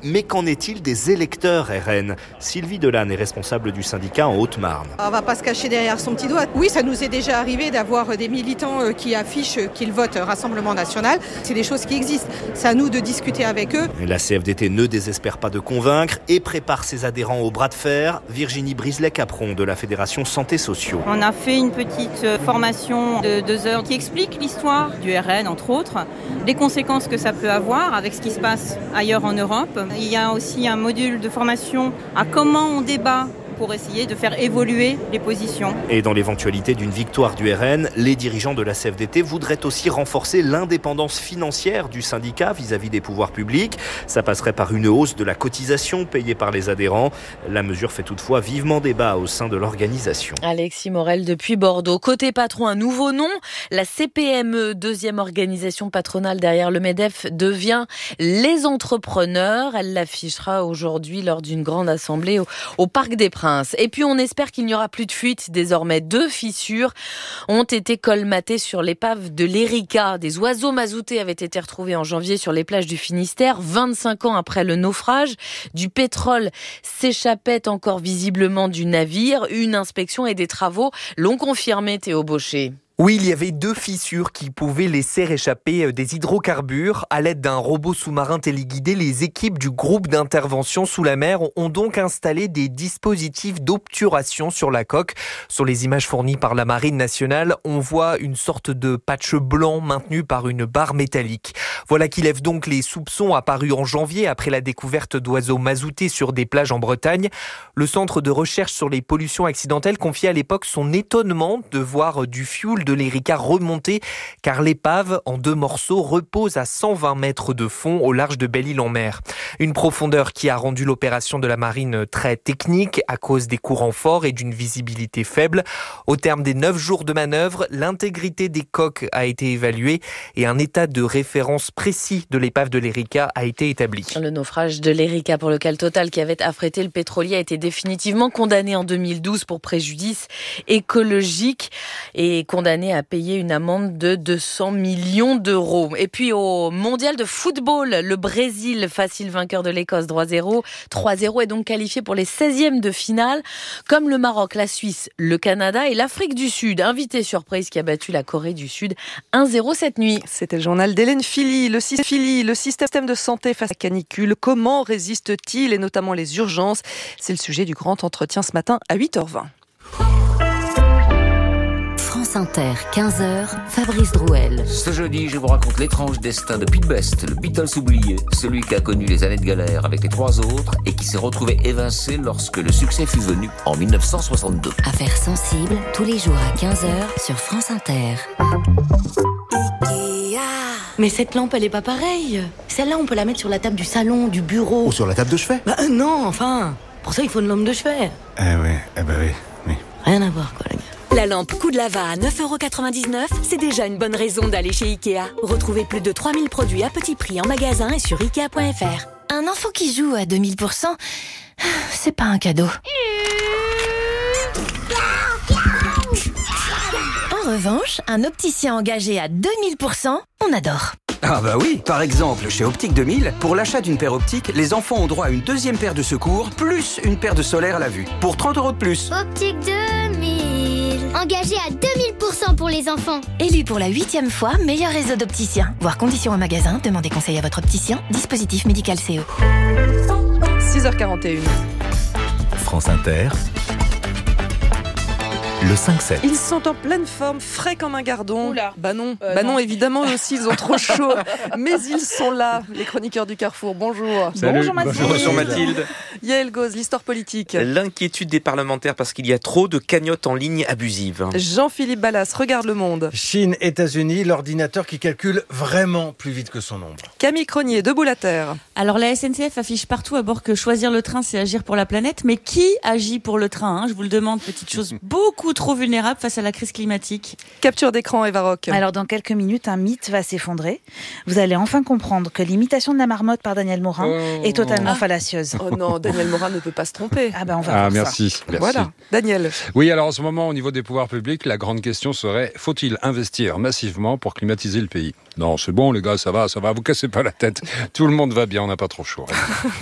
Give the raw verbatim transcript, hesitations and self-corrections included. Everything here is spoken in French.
Mais qu'en est-il des électeurs R N ? Sylvie Delanne est responsable du syndicat en Haute-Marne. On ne va pas se cacher derrière son petit doigt. Oui, ça nous est déjà arrivé d'avoir des militants qui affichent qu'ils votent Rassemblement National. C'est des choses qui existent. C'est à nous de discuter avec eux. La C F D T ne désespère pas de convaincre et prépare ses adhérents au bras de fer. Virginie Briselet-Capron de la Fédération Santé Sociaux. On a fait une petite formation de deux heures qui explique l'histoire du R N, entre autres, les conséquences que ça peut avoir avec ce qui se passe ailleurs en Europe. Il y a aussi un module de formation à comment on débat pour essayer de faire évoluer les positions. Et dans l'éventualité d'une victoire du R N, les dirigeants de la C F D T voudraient aussi renforcer l'indépendance financière du syndicat vis-à-vis des pouvoirs publics. Ça passerait par une hausse de la cotisation payée par les adhérents. La mesure fait toutefois vivement débat au sein de l'organisation. Alexis Morel depuis Bordeaux. Côté patron, un nouveau nom. La C P M E, deuxième organisation patronale derrière le MEDEF, devient les entrepreneurs. Elle l'affichera aujourd'hui lors d'une grande assemblée au, au Parc des Princes. Et puis on espère qu'il n'y aura plus de fuite. Désormais, deux fissures ont été colmatées sur l'épave de l'Erika. Des oiseaux mazoutés avaient été retrouvés en janvier sur les plages du Finistère. vingt-cinq ans après le naufrage, du pétrole s'échappait encore visiblement du navire. Une inspection et des travaux l'ont confirmé, Théo Baucher. Oui, il y avait deux fissures qui pouvaient laisser échapper des hydrocarbures. À l'aide d'un robot sous-marin téléguidé, les équipes du groupe d'intervention sous la mer ont donc installé des dispositifs d'obturation sur la coque. Sur les images fournies par la Marine nationale, on voit une sorte de patch blanc maintenu par une barre métallique. Voilà qui lève donc les soupçons apparus en janvier après la découverte d'oiseaux mazoutés sur des plages en Bretagne. Le centre de recherche sur les pollutions accidentelles confiait à l'époque son étonnement de voir du fioul de l'Erika remonter, car l'épave, en deux morceaux, repose à cent vingt mètres de fond au large de Belle-Île-en-Mer. Une profondeur qui a rendu l'opération de la marine très technique à cause des courants forts et d'une visibilité faible. Au terme des neuf jours de manœuvre, l'intégrité des coques a été évaluée et un état de référence précis de l'épave de l'Erika a été établi. Le naufrage de l'Erika, pour lequel Total, qui avait affrété le pétrolier, a été définitivement condamné en deux mille douze pour préjudice écologique et condamné à payer une amende de deux cents millions d'euros. Et puis au mondial de football, le Brésil, facile vainqueur de l'Écosse, trois zéro. trois zéro est donc qualifié pour les seizièmes de finale, comme le Maroc, la Suisse, le Canada et l'Afrique du Sud. Invité surprise qui a battu la Corée du Sud un zéro cette nuit. C'était le journal d'Hélène Philly. Le, Philly, le système de santé face à la canicule, comment résiste-t-il, et notamment les urgences? C'est le sujet du grand entretien ce matin à huit heures vingt. France Inter, quinze heures, Fabrice Drouel. Ce jeudi, je vous raconte l'étrange destin de Pete Best, le Beatles oublié, celui qui a connu les années de galère avec les trois autres et qui s'est retrouvé évincé lorsque le succès fut venu en dix-neuf cent soixante-deux. Affaires sensibles, tous les jours à quinze heures sur France Inter. Mais cette lampe, elle est pas pareille. Celle-là, on peut la mettre sur la table du salon, du bureau. Ou sur la table de chevet. Bah euh, non, enfin. Pour ça, il faut une lampe de chevet. Eh ouais, eh ben oui, oui. Rien à voir, quoi, les gars. La lampe Coup de Lava à neuf euros quatre-vingt-dix-neuf, c'est déjà une bonne raison d'aller chez Ikea. Retrouvez plus de trois mille produits à petit prix en magasin et sur ikea point f r. Un enfant qui joue à deux mille pour cent, c'est pas un cadeau. En revanche, un opticien engagé à deux mille pour cent, on adore. Ah bah oui, par exemple, chez Optique deux mille, pour l'achat d'une paire optique, les enfants ont droit à une deuxième paire de secours, plus une paire de solaire à la vue, pour trente euros de plus. Optique deux mille, engagé à deux mille pour cent pour les enfants. Élu pour la huitième fois, meilleur réseau d'opticiens. Voir conditions au magasin, demandez conseil à votre opticien, dispositif médical C E. six heures quarante et une. France Inter. Le cinq sept. Ils sont en pleine forme, frais comme un gardon. Oula. Bah non, euh, bah non. non, évidemment aussi, ils ont trop chaud. Mais ils sont là, les chroniqueurs du Carrefour. Bonjour. Salut. Bonjour Mathilde. Bonjour Mathilde. Yael Gauze, l'histoire politique. L'inquiétude des parlementaires parce qu'il y a trop de cagnottes en ligne abusives. Jean-Philippe Ballas, regarde Le Monde. Chine, États-Unis, l'ordinateur qui calcule vraiment plus vite que son ombre. Camille Cronier, Debout la Terre. Alors la S N C F affiche partout à bord que choisir le train, c'est agir pour la planète. Mais qui agit pour le train, hein? Je vous le demande, petite chose beaucoup trop vulnérable face à la crise climatique. Capture d'écran, Eva Rock. Alors dans quelques minutes, un mythe va s'effondrer. Vous allez enfin comprendre que l'imitation de la marmotte par Daniel Morin oh. est totalement ah. fallacieuse. Oh non, Daniel Morin ne peut pas se tromper. Ah ben on va ah, voir merci, ça. merci. Voilà, Daniel. Oui, alors en ce moment, au niveau des pouvoirs publics, la grande question serait, faut-il investir massivement pour climatiser le pays ? Non, c'est bon les gars, ça va, ça va, vous cassez pas la tête. Tout le monde va bien, on n'a pas trop chaud.